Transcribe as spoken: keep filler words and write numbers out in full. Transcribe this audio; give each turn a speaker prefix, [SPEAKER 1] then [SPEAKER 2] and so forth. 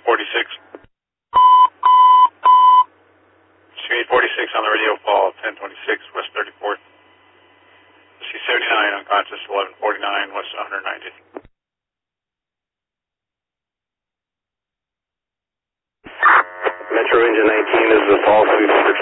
[SPEAKER 1] forty-six. Street forty-six on the radio, fall ten twenty-six, West thirty-fourth. C seventy-nine, unconscious, eleven forty-nine, West one ninetieth.
[SPEAKER 2] Metro Engine nineteen is the fall sweep.